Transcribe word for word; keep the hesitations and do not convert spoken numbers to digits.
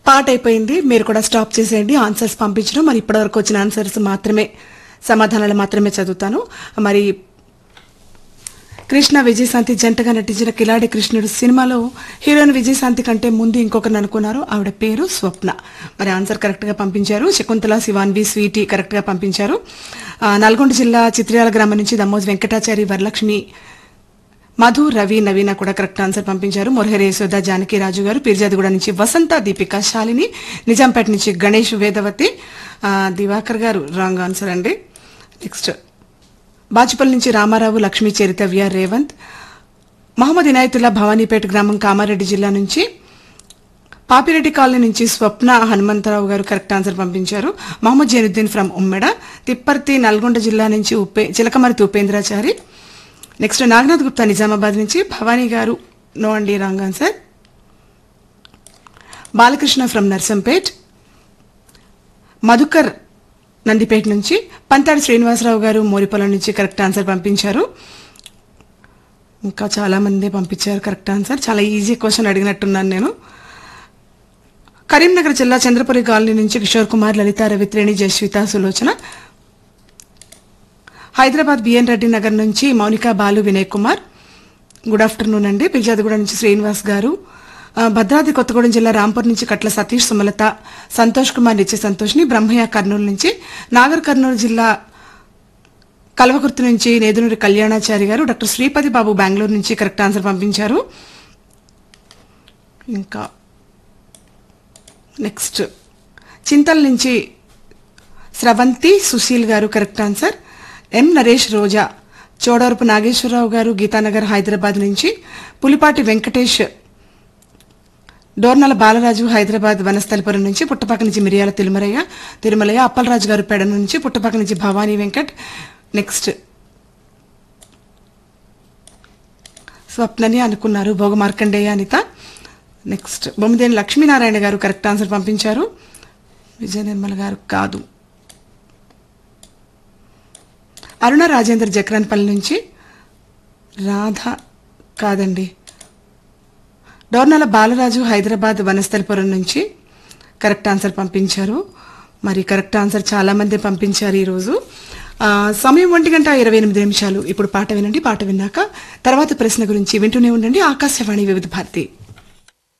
పాట అయిపోయింది. మీరు కూడా స్టాప్ చేసేయండి ఆన్సర్స్ పంపించడం. మరి ఇప్పటివరకు వచ్చిన ఆన్సర్స్ మాత్రమే, సమాధానాలు మాత్రమే చదువుతాను. మరి కృష్ణ విజయశాంతి జంటగా నటించిన కిలాడి కృష్ణుడు సినిమాలో హీరోయిన్ విజయశాంతి కంటే ముందు ఇంకొకరిని అనుకున్నారు. ఆవిడ పేరు స్వప్న. మరి ఆన్సర్ కరెక్ట్ గా పంపించారు. శకుంతల, శివాన్వి, స్వీటీ కరెక్ట్ గా పంపించారు. నల్గొండ జిల్లా చిత్ర్యాల గ్రామం నుంచి దమ్మోజ్ వెంకటాచారి, వరలక్ష్మి, మధు, రవి, నవీన కూడా కరెక్ట్ ఆన్సర్ పంపించారు. మొరహరి యశోద, జానకి రాజు గారు, పిర్జాదిగూడ నుంచి వసంత, దీపిక, శాలిని, నిజాంపేట నుంచి గణేష్, వేదవతి, దివాకర్ గారు రాంగ్ ఆన్సర్ అండి. నెక్స్ట్ బాచుపల్లి నుంచి రామారావు, లక్ష్మీ, చరిత, విఆర్ రేవంత్, మహమ్మద్ ఇనాయతుల్లా, భవానీపేట గ్రామం, కామారెడ్డి జిల్లా నుంచి, పాపిరెడ్డి కాలనీ నుంచి స్వప్న హనుమంతరావు గారు కరెక్ట్ ఆన్సర్ పంపించారు. మహమ్మద్ జైనుద్దీన్ ఫ్రమ్ ఉమ్మెడ, తిప్పర్తి, నల్గొండ జిల్లా నుంచి ఉపే చిలకమర్తి ఉపేంద్రాచారి. నెక్స్ట్ నాగనాథ్ గుప్తా, నిజామాబాద్ నుంచి, భవానీ గారు నో అండి wrong answer. Balakrishna from Narsampet, Madhukar Nandipet నుంచి, పంతాడి శ్రీనివాసరావు గారు మోరిపొలం నుంచి కరెక్ట్ ఆన్సర్ పంపించారు. ఇంకా చాలా మంది పంపించారు కరెక్ట్ ఆన్సర్. చాలా ఈజీ క్వశ్చన్ అడిగినట్టున్నాను నేను. కరీంనగర్ జిల్లా చంద్రపురి కాలనీ నుంచి కిషోర్ కుమార్, లలిత, రవిత్రేణి, జస్విత, సులోచన. హైదరాబాద్ బిఎన్ రెడ్డి నగర్ నుంచి మౌనిక, బాలు, వినయ్ కుమార్ గుడ్ ఆఫ్టర్నూన్ అండి. పిర్జాదిగూడ నుంచి శ్రీనివాస్ గారు, భద్రాద్రి కొత్తగూడెం జిల్లా రాంపూర్ నుంచి కట్ల సతీష్, సుమలత, సంతోష్ కుమార్, నిత్య సంతోష్ని, బ్రహ్మయ్య కర్నూలు నుంచి, నాగర్ కర్నూలు జిల్లా కల్వకుర్తి నుంచి నేదునూరి కళ్యాణాచారి గారు, డాక్టర్ శ్రీపతి బాబు బెంగళూరు నుంచి కరెక్ట్ ఆన్సర్ పంపించారు. ఇంకా నెక్స్ట్ చింతల నుంచి స్రవంతి, సుశీల్ గారు కరెక్ట్ ఆన్సర్. ఎం నరేష్, రోజా, చోడవరపు నాగేశ్వరరావు గారు, గీతానగర్ హైదరాబాద్ నుంచి, పులిపాటి వెంకటేష్, డోర్నల బాలరాజు, హైదరాబాద్ వనస్థలిపురం నుంచి, పుట్టపాక నుంచి మిరియాల తిరుమలయ్య తిరుమలయ్య అప్పలరాజు గారు పెడ నుంచి, పుట్టపాక నుంచి భవానీ వెంకట్. నెక్స్ట్ స్వప్నని అనుకున్నారు, భోగ మార్కండేయ అనిత. నెక్స్ట్ బొమ్మిదేని లక్ష్మీనారాయణ గారు కరెక్ట్ ఆన్సర్ పంపించారు. విజయ నిర్మల గారు కాదు. అరుణ రాజేందర్ జక్రాన్పల్లి నుంచి, రాధ కాదండి. డోర్నల బాలరాజు, హైదరాబాద్ వనస్థలిపురం నుంచి కరెక్ట్ ఆన్సర్ పంపించారు. మరి కరెక్ట్ ఆన్సర్ చాలా మంది పంపించారు ఈరోజు. సమయం ఒంటి గంట ఇరవై ఎనిమిది నిమిషాలు. ఇప్పుడు పాట వినండి. పాట విన్నాక తర్వాత ప్రశ్న గురించి వింటూనే ఉండండి. ఆకాశవాణి వివిధ భారతి.